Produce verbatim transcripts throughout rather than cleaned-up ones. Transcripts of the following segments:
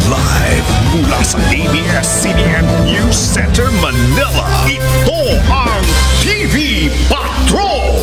Live mula sa A B S C B N News Center, Manila. Ito ang T V Patrol!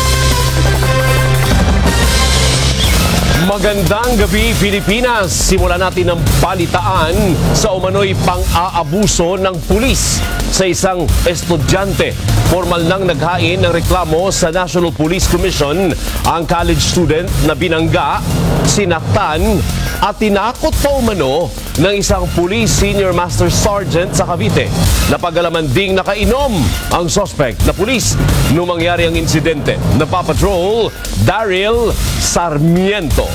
Magandang gabi, Pilipinas! Simulan natin ang balitaan sa umano'y pang-aabuso ng pulis sa isang estudyante. Formal nang naghain ng reklamo sa National Police Commission ang college student na binangga, sinaktan at tinakot pa umano ng isang police senior master sergeant sa Cavite. Napag-alaman ding nakainom ang suspect na pulis nung mangyari ang insidente. Napapatrol, Daryl Sarmiento.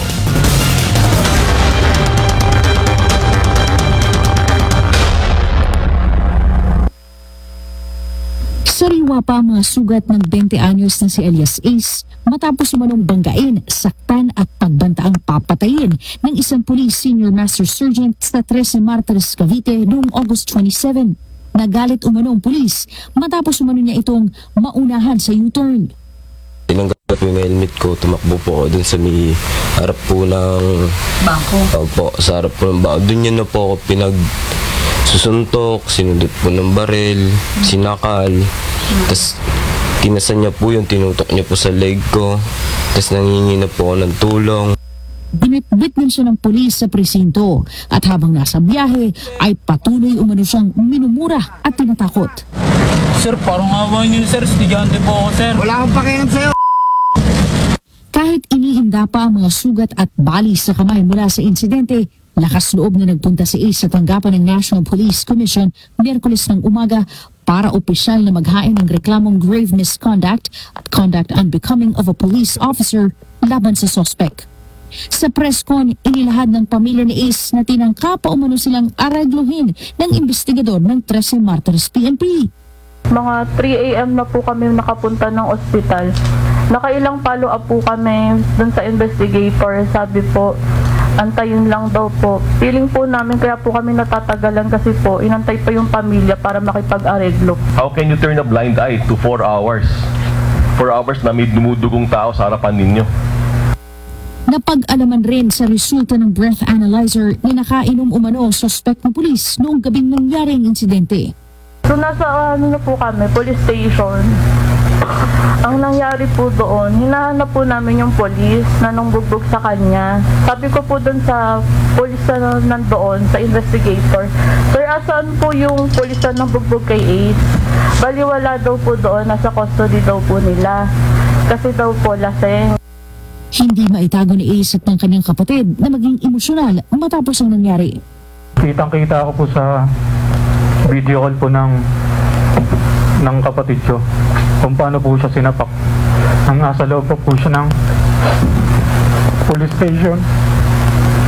Sariwa pa ang mga sugat ng twenty anyos na si Elias Ace matapos umanong banggain, saktan at pagbantaang papatayin ng isang police senior master sergeant sa Trece Martires, Cavite noong August twenty-seven. Nagalit umano ang pulis matapos umano niya itong maunahan sa U-turn. Tinanggap ko yung helmet ko, tumakbo po ako dun sa may harap po ng Bangko? Opo, sa harap po ng bangko. Dun yun na po ako pinag susuntok, sinundot po ng baril, sinakal. Tapos kinasan niya po yung tinutok niya po sa leg ko. Tapos nangingi na po ako ng tulong. Binitbit din siya ng pulis sa presinto at habang nasa biyahe ay patuloy umano siyang minumura at tinatakot. Sir, parang awa niyo, sir. Estudyante po ako, sir. Wala akong pakialam sa'yo. Kahit iniinda pa ang mga sugat at bali sa kamay mula sa insidente, lakas loob na nagpunta si Ace sa tanggapan ng National Police Commission Miyerkules ng umaga para opisyal na maghain ng reklamong grave misconduct at conduct unbecoming of a police officer laban sa suspect. Sa press con, inilahad ng pamilya ni Ace na tinangka pa umano silang aregluhin ng investigador ng Trece Martires P N P. Mga three A M na po kami nakapunta ng ospital. Nakailang follow up po kami dun sa investigator. Sabi po, antayin lang daw po. Feeling po namin kaya po kami natatagalan kasi po inantay pa yung pamilya para makipag-areglo. How can you turn a blind eye to four hours? Four hours na may dumudugong tao sa harapan ninyo. Napag-alaman rin sa resulta ng breath analyzer na nakainom umano ang suspect ng pulis noong gabing nangyari ang insidente. So nasa ano na po kami, police station. Ang nangyari po doon, hinahanap po namin yung police na nung bugbog sa kanya. Sabi ko po doon sa police na nandoon, sa investigator, sir, asan po yung police na nung bugbog kay Ace? Baliwala daw po doon, nasa custody daw po nila. Kasi daw po laseng. Hindi maitago ni Ace at ng kanyang kapatid na maging emosyonal matapos ang nangyari. Kitang-kita ako po sa video call po ng ng kapatid ko kung paano po siya sinapak. Nang nasa loob pa po siya ng police station.